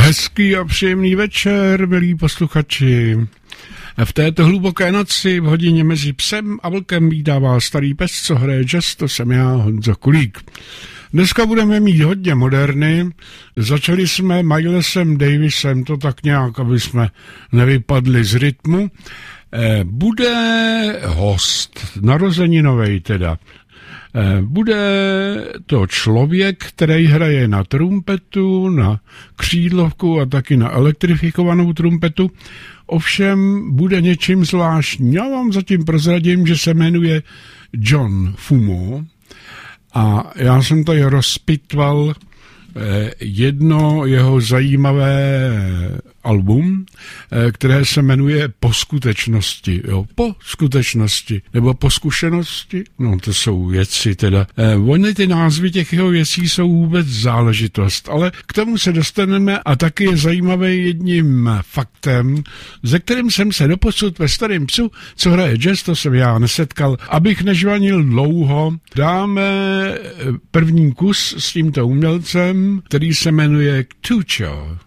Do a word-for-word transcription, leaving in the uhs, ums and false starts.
Hezký a příjemný večer, milí posluchači. V této hluboké noci v hodině mezi psem a vlkem vítává starý pes, co hraje jazz, to jsem já, Honzo Kulík. Dneska budeme mít hodně moderny. Začali jsme Milesem Davisem, to tak nějak, aby jsme nevypadli z rytmu. Bude host, narozeninovej teda. Bude to člověk, který hraje na trumpetu, na křídlovku a taky na elektrifikovanou trumpetu. Ovšem bude něčím zvláštní. Já vám zatím prozradím, že se jmenuje John Fumo a já jsem tady rozpitval jedno jeho zajímavé album, které se jmenuje Po skutečnosti. Jo, po skutečnosti. Nebo po zkušenosti. No, to jsou věci teda. Eh, Ony ty názvy těch jeho věcí jsou vůbec záležitost. Ale k tomu se dostaneme a taky je zajímavé jedním faktem, ze kterým jsem se doposud ve Starém psu, co hraje jazz, to jsem já nesetkal. Abych nežvanil dlouho, dáme první kus s tímto umělcem, který se jmenuje Tucho.